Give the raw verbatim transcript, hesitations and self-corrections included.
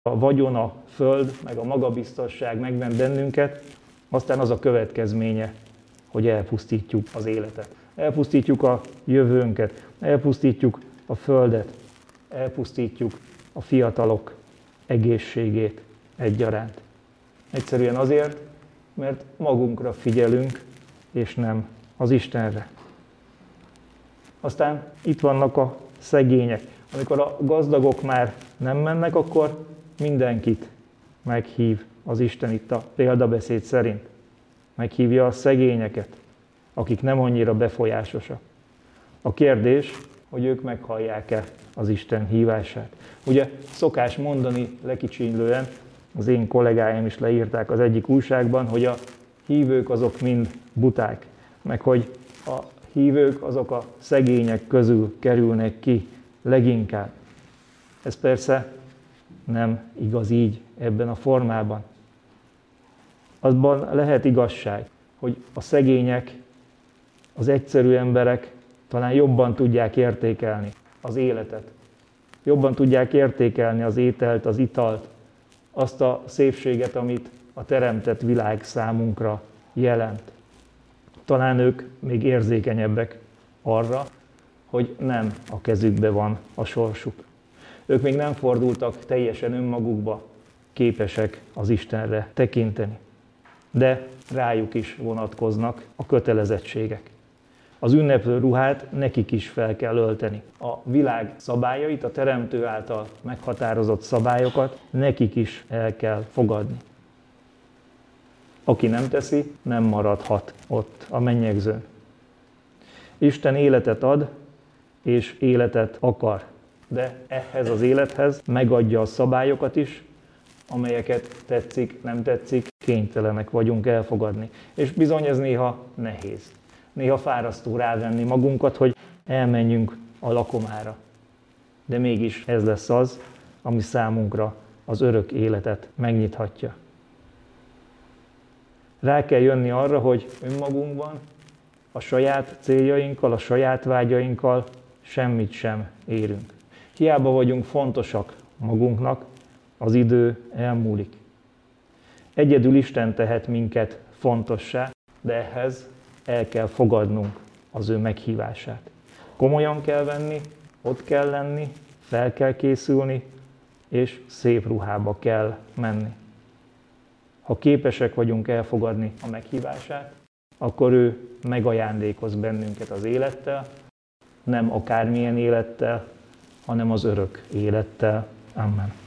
a vagyon, a föld, meg a magabiztosság megment bennünket, aztán az a következménye, hogy elpusztítjuk az életet. Elpusztítjuk a jövőnket, elpusztítjuk a földet, elpusztítjuk a fiatalok egészségét egyaránt. Egyszerűen azért, mert magunkra figyelünk, és nem az Istenre. Aztán itt vannak a szegények. Amikor a gazdagok már nem mennek, akkor mindenkit meghív az Isten itt a példabeszéd szerint. Meghívja a szegényeket, akik nem annyira befolyásosak. A kérdés, hogy ők meghallják-e az Isten hívását. Ugye szokás mondani lekicsinylően, az én kollégáim is leírták az egyik újságban, hogy a hívők azok mind buták, meg hogy a hívők azok a szegények közül kerülnek ki leginkább. Ez persze nem igaz így ebben a formában. Azban lehet igazság, hogy a szegények, az egyszerű emberek talán jobban tudják értékelni az életet. Jobban tudják értékelni az ételt, az italt, azt a szépséget, amit a teremtett világ számunkra jelent. Talán ők még érzékenyebbek arra, hogy nem a kezükbe van a sorsuk. Ők még nem fordultak teljesen önmagukba, képesek az Istenre tekinteni. De rájuk is vonatkoznak a kötelezettségek. Az ünneplő ruhát nekik is fel kell ölteni. A világ szabályait, a Teremtő által meghatározott szabályokat nekik is el kell fogadni. Aki nem teszi, nem maradhat ott a mennyegzőn. Isten életet ad, és életet akar. De ehhez az élethez megadja a szabályokat is, amelyeket tetszik, nem tetszik, kénytelenek vagyunk elfogadni. És bizony ez néha nehéz. Néha fárasztó rávenni magunkat, hogy elmenjünk a lakomára. De mégis ez lesz az, ami számunkra az örök életet megnyithatja. Rá kell jönni arra, hogy önmagunkban, a saját céljainkkal, a saját vágyainkkal semmit sem érünk. Hiába vagyunk fontosak magunknak, az idő elmúlik. Egyedül Isten tehet minket fontossá, de ehhez el kell fogadnunk az ő meghívását. Komolyan kell venni, ott kell lenni, fel kell készülni, és szép ruhába kell menni. Ha képesek vagyunk elfogadni a meghívását, akkor ő megajándékoz bennünket az élettel, nem akármilyen élettel, hanem az örök élettel. Amen.